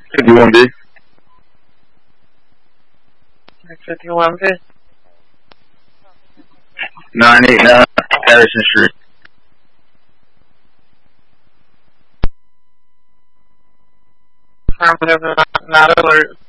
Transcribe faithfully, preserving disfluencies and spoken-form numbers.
fifty-one B. fifty-one B. nine eight nine Patterson Street. Affirmative, not alert.